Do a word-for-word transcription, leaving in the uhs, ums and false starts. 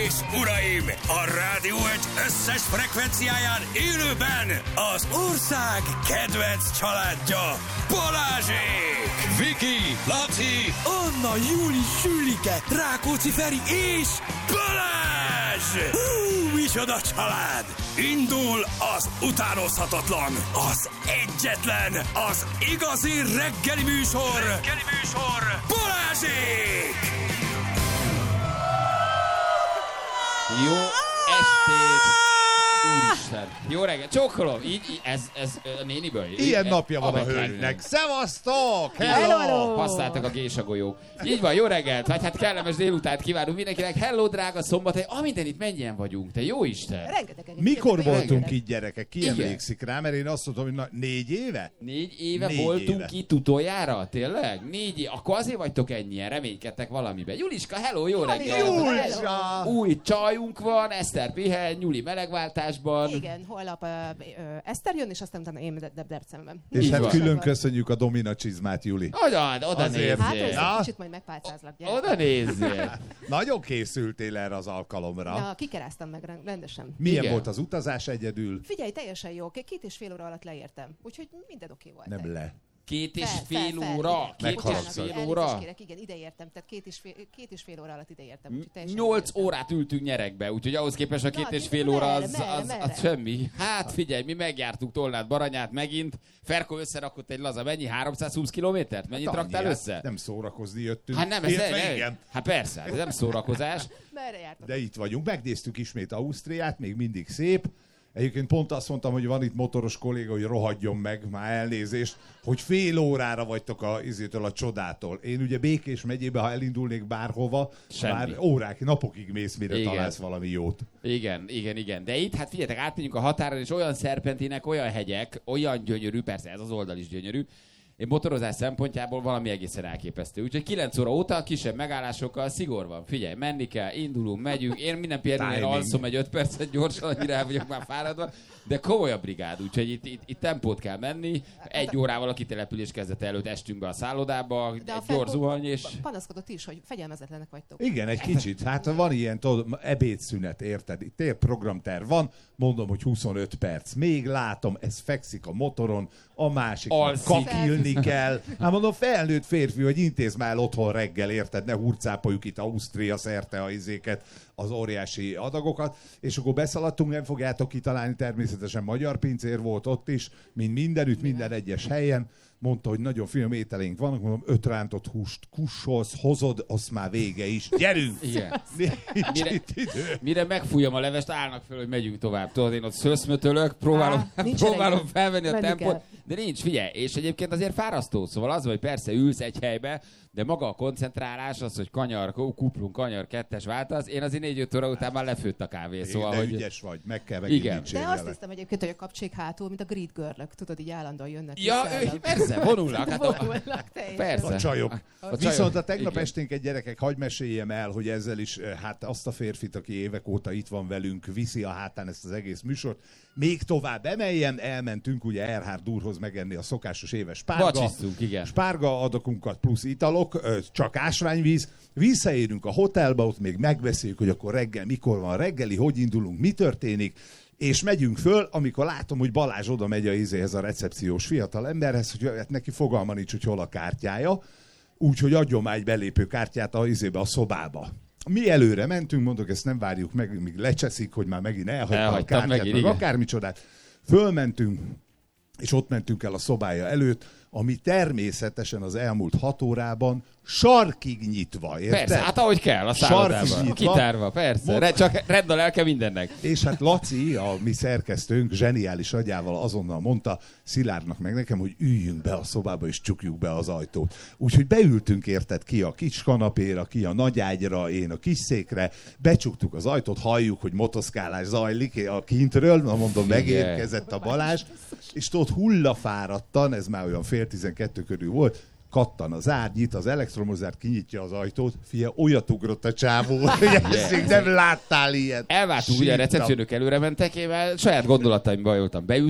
és uraim, a Rádió egy összes frekvenciáján élőben az ország kedvenc családja, Balázsék! Viki, Laci, Anna, Júli, Sülike, Rákóczi Feri és Balázs! Hú, micsoda család! Indul az utánozhatatlan, az egyetlen, az igazi reggeli műsor, reggeli műsor, Balázsék! Jó estét! Úristen! Jó reggelt! Csókolom! Így, így ez, ez a néniből? Ilyen így, napja van a hölgynek. Szevasztok! Hello! Hello! Használtak a gésagolyók. Így van, jó reggelt! Vagy hát kellemes délutánt kívánunk mindenkinek. Hello, drága Szombathely! Amiten itt mennyien vagyunk, te jó Isten! Rengetegen. Mikor voltunk rengeteg. itt, gyerekek? Ki emlékszik rá? Mert én azt mondtam, hogy na, négy éve? Négy éve Négy voltunk éve. itt utoljára? Tényleg? Négy éve? Akkor azért vagytok ennyien, reménykedtek valamiben. Juliska, hello, jó reggelt! Julissa! Új csajunk van, Eszter pihen, Nyuli melegváltásban. Igen, holnap uh, uh, Eszter jön, és aztán utána én de- de- Debrecenben. És Így hát van. külön köszönjük a Domina csizmát, Juli. Oda, oda Azért. Hát nézzél! ez Na? egy kicsit majd megpálcázlak. gyere. Oda nézzél! Nagyon készültél erre az alkalomra. Na, kikeráztam meg rend- rendesen. Milyen Igen. volt az utazás egyedül? Figyelj, teljesen jó. Két és fél óra alatt leértem. Úgyhogy minden oké volt. Nem le. Két és Fel, fél fel, fel, óra? igen. Két és Megharagszol. fél Elnézést óra? kérek, igen, ide értem. Tehát két és fél, két és fél óra alatt ide értem. úgyhogy teljesen Nyolc értem. órát ültünk nyerekbe, úgyhogy ahhoz képest a két Na, és de fél merre, óra az, merre, az, merre? az semmi. Hát figyelj, mi megjártuk Tolnát Baranyát megint. Ferko összerakott egy laza, mennyi? háromszázhúsz kilométert? Mennyit raktál Annyi, össze? Nem szórakozni jöttünk. Hát nem, ez Illetve nem, igen. Hát persze, ez nem szórakozás. Merre jártam? De itt vagyunk. Megnéztük ismét Ausztriát, még mindig szép. Egyébként pont azt mondtam, hogy van itt motoros kolléga, hogy rohadjon meg, már elnézést, hogy fél órára vagytok a, izétől a csodától. Én ugye Békés megyébe, ha elindulnék bárhova, Semmi. már órák, napokig mész, mire Igen. találsz valami jót. Igen, igen, igen. De itt, hát figyeljetek, átmegyünk a határon, és olyan szerpentinek, olyan hegyek, olyan gyönyörű, persze ez az oldal is gyönyörű, egy motorozás szempontjából valami egészen elképesztő. Úgyhogy kilenc óra óta kisebb megállásokkal szigor van. Figyelj, menni kell, indulunk, megyünk. Én minden pihenőnél Timing. alszom egy öt percet gyorsan, annyira el vagyok már fáradva. De komoly a brigád, úgyhogy itt, itt, itt tempót kell menni. Egy órával a kitelepülés kezdete előtt estünk be a szállodába, De a egy Ferko gyors zuhany, és... panaszkodott is, hogy fegyelmezetlenek vagytok. Igen, egy kicsit. Hát van ilyen tudod, ebédszünet, érted? Itt ér programterv van, mondom, hogy huszonöt perc. Még látom, ez fekszik a motoron, a másik Alszik. kakilni kell. Hát mondom, felnőtt férfi, hogy intéz már el otthon reggel, érted? Ne hurcápoljuk itt Ausztria szerte a izéket, az óriási adagokat. És akkor beszaladtunk, nem fogjátok kitalálni, természetesen magyar pincér volt ott is, mint mindenütt, minden egyes helyen. Mondta, hogy nagyon finom ételeink vannak, mondom, öt rántott húst kussolsz, hozod, az már vége is. Gyerünk! Igen. Nincs Mire- itt idő. Mire megfújjam a levest, állnak föl, hogy megyünk tovább. Tudod, én ott szöszmötölök, próbálom, Á, nincs próbálom elege. felvenni a Menni tempót, kell. de nincs, figyelj, és egyébként azért fárasztó, szóval az, hogy persze ülsz egy helybe, de maga a koncentrálás, az, hogy kanyar, kuplunk, kanyar, kettes váltasz, én azért négy-öt óra után már lefőtt a kávé, szóval, De hogy... ügyes vagy, meg kell megint Igen. De azt dicsérjelek. hiszem egyébként, hogy a kapcsék hátul, mint a grid girl-ök, tudod, így állandóan jönnek. Ja, vissza. ő, persze, vonulnak. Hát a, Vonulnak, teljesen. persze. A csajok. A csajok, Viszont a tegnap igen. esténket, gyerekek, hagyj meséljem el, hogy ezzel is, eh, hát azt a férfit, aki évek óta itt van velünk, viszi a hátán ezt az egész műsort. Még tovább emeljem, elmentünk ugye Erhard úrhoz megenni a szokásos éves spárga. Vacsisztunk, igen. Spárga adakunkat plusz italok, ö, csak ásványvíz. Visszaérünk a hotelba, ott még megbeszéljük, hogy akkor reggel mikor van reggeli, hogy indulunk, mi történik. És megyünk föl, amikor látom, hogy Balázs oda megy a izéhez a recepciós fiatal emberhez, hogy hát neki fogalma nincs, hogy hol a kártyája. Úgyhogy adjon már egy belépő kártyát a izébe, a szobába. Mi előre mentünk, mondok, ezt nem várjuk meg, míg lecseszik, hogy már megint elhagyta a Elhagytam kártyát, megint, meg igen. akármicsodát. Fölmentünk, és ott mentünk el a szobája előtt, ami természetesen az elmúlt hat órában sarkig nyitva, érted? Persze, hát ahogy kell a Sarkig szállodában. nyitva. Kitárva, persze. Mond- Re, csak redd a lelke mindennek. És hát Laci, a mi szerkesztőnk, zseniális agyával azonnal mondta Szilárdnak meg nekem, hogy üljünk be a szobába és csukjuk be az ajtót. Úgyhogy beültünk, érted, ki a kis kanapéra, ki a nagy ágyra, én a kis székre, becsuktuk az ajtót, halljuk, hogy motoszkálás zajlik a kintről, na mondom, megérkezett a Balázs, és tudod, hullafáradtan, ez már olyan fél tizenkettő körül volt, kattan az ágy, nyit az elektromozárt, kinyitja az ajtót, fia, olyat ugrott a csávó, hogy ezt még nem láttál ilyet. Elváltunk, ugye a Sírtam. recepciónök előre mentek, én már saját gondolataimba voltam. Beült